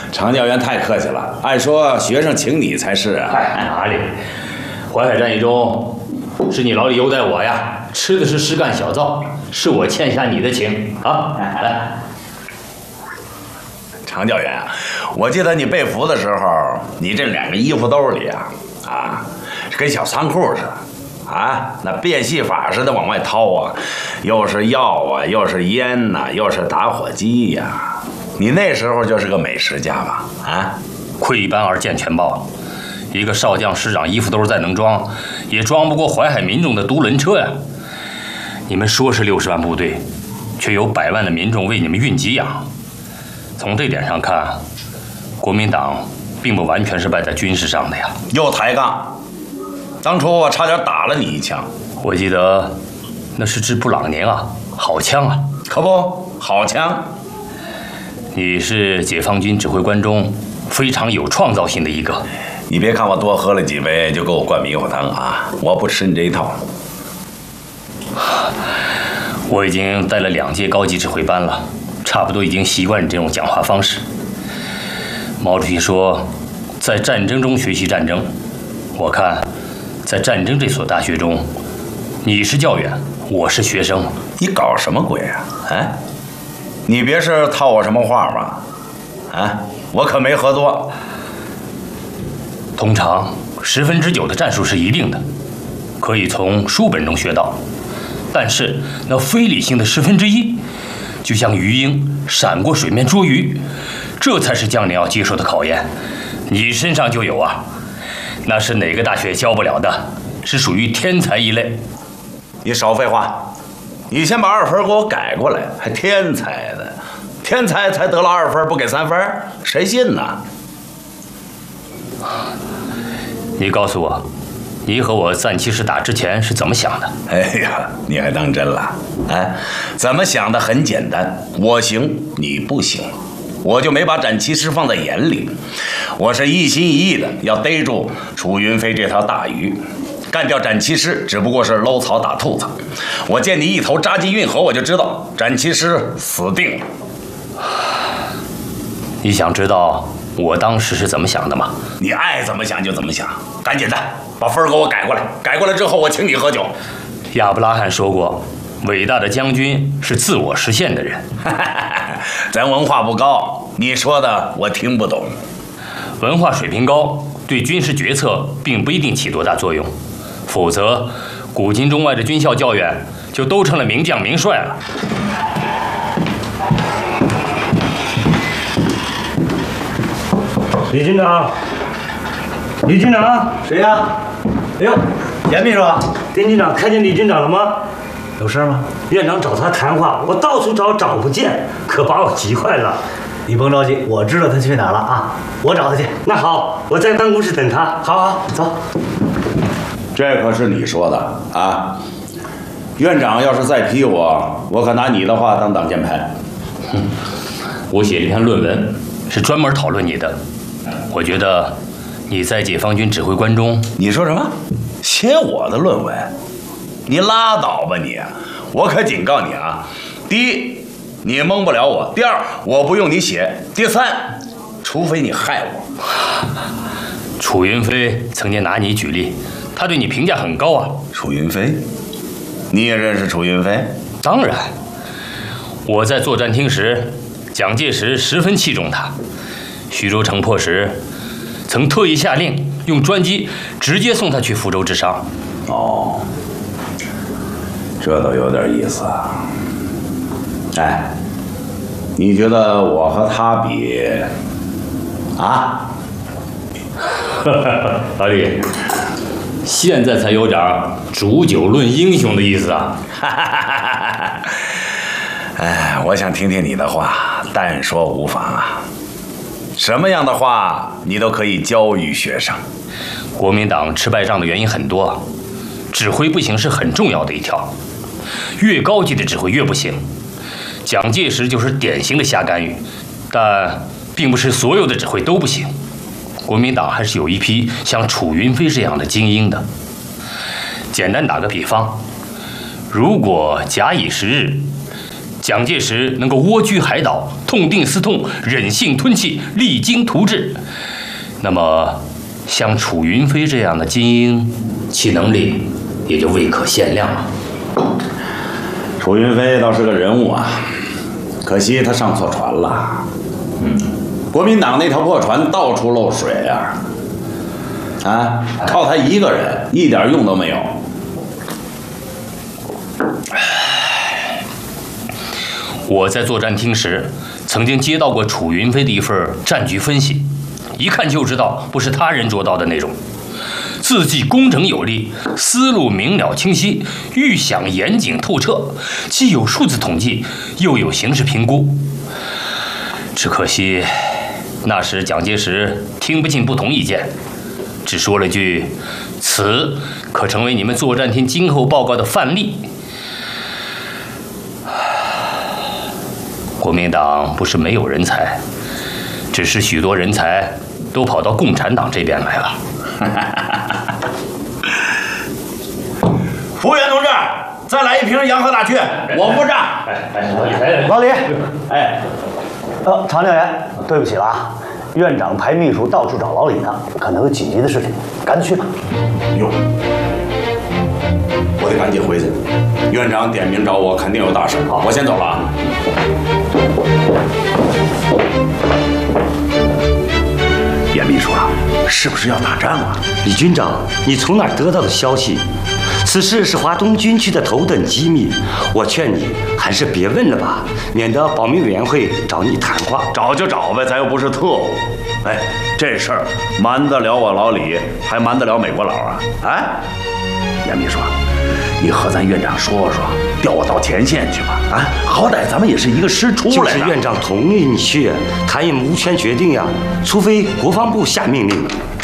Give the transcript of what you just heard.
常教员太客气了，按说学生请你才是啊。 哪里？淮海战役中，是你老李优待我呀，吃的是实干小灶，是我欠下你的情啊！来， 常教员啊，我记得你被俘的时候，你这2个衣服兜里跟小仓库似的啊，那变戏法似的往外掏啊，又是药啊，又是烟呐，又是打火机呀。你那时候就是个美食家吧？啊， 窥斑而见全豹。一个少将师长衣服兜再能装，也装不过淮海民众的独轮车呀！你们说是60万部队，却有100万的民众为你们运给养。从这点上看，国民党并不完全是败在军事上的呀。 又抬杠！当初我差点打了你一枪。 我记得那是支布朗宁啊，好枪啊！ 可不，好枪！ 你是解放军指挥官中非常有创造性的一个。 你别看我多喝了几杯就给我灌迷糊汤啊！我不吃你这一套。 我已经带了2届高级指挥班了，差不多已经习惯你这种讲话方式。毛主席说，在战争中学习战争。我看，在战争这所大学中，你是教员，我是学生。 你搞什么鬼啊？啊？你别是套我什么话吧？啊？我可没喝多。 通常9%的战术是一定的，可以从书本中学到，但是那非理性的1/10，就像鱼鹰闪过水面捉鱼，这才是将领要接受的考验。你身上就有啊，那是哪个大学教不了的，是属于天才一类。 你少废话，你先把2分给我改过来，还天才的，天才才得了2分不给3分，谁信呢？ 你告诉我，你和我战七师打之前是怎么想的？ 哎呀，你还当真了？哎，怎么想的很简单，我行你不行，我就没把展七师放在眼里。我是一心一意的要逮住楚云飞这条大鱼，干掉展七师只不过是搂草打兔子。我见你一头扎进运河，我就知道展七师死定了。 你想知道我当时是怎么想的吗？ 你爱怎么想就怎么想，赶紧的把分给我改过来，改过来之后我请你喝酒。 亚伯拉罕说过，伟大的将军是自我实现的人。 咱文化不高，你说的我听不懂。 文化水平高对军事决策并不一定起多大作用，否则古今中外的军校教员就都成了名将名帅了。 李军长，李军长， 谁呀？哎呦，严秘书， 丁军长看见李军长了吗？ 有事吗？ 院长找他谈话，我到处找找不见，可把我急坏了。 你甭着急，我知道他去哪了啊，我找他去。 那好，我在办公室等他。 好好，走。 这可是你说的啊！院长要是再批我，我可拿你的话当挡箭牌。 我写了一篇论文，是专门讨论你的。我觉得你在解放军指挥官中， 你说什么？写我的论文？你拉倒吧你！我可警告你啊！第一，你蒙不了我；第二，我不用你写；第三，除非你害我。 楚云飞曾经拿你举例，他对你评价很高啊。 楚云飞，你也认识楚云飞？ 当然，我在作战厅时，蒋介石十分器重他。徐州城破时，曾特意下令用专机直接送他去福州治伤。 哦，这倒有点意思啊。哎，你觉得我和他比啊？ 老李，现在才有点煮酒论英雄的意思啊！ 哎，我想听听你的话，但说无妨啊。什么样的话你都可以教育学生。 国民党吃败仗的原因很多，指挥不行是很重要的一条。越高级的指挥越不行。蒋介石就是典型的瞎干预，但并不是所有的指挥都不行。国民党还是有一批像楚云飞这样的精英的。简单打个比方，如果假以时日， 蒋介石能够蜗居海岛，痛定思痛，忍性吞气，励精图治，那么像楚云飞这样的精英，其能力也就未可限量了。 楚云飞倒是个人物啊，可惜他上错船了。国民党那条破船到处漏水啊，靠他一个人一点用都没有。 我在作战厅时，曾经接到过楚云飞的一份战局分析，一看就知道不是他人着到的内容。字迹工整有力，思路明了清晰，预想严谨透彻，既有数字统计，又有形势评估。只可惜，那时蒋介石听不进不同意见，只说了句：“此可成为你们作战厅今后报告的范例。”国民党不是没有人才，只是许多人才都跑到共产党这边来了。 服务员同志，再来一瓶洋河大曲，我付账。 老李， 哎， 常教员，对不起了啊，院长派秘书到处找老李呢，可能有紧急的事情，赶紧去吧。 哟，我得赶紧回去。院长点名找我，肯定有大事。我先走了啊。严秘书啊，是不是要打仗啊？ 李军长，你从哪儿得到的消息？此事是华东军区的头等机密，我劝你还是别问了吧，免得保密委员会找你谈话。 找就找呗，咱又不是特务。哎，这事儿瞒得了我老李，还瞒得了美国佬啊？哎，严秘书，你和咱院长说说，调我到前线去吧。啊，好歹咱们也是一个师出来的。 就是院长同意你去，他也无权决定呀，除非国防部下命令。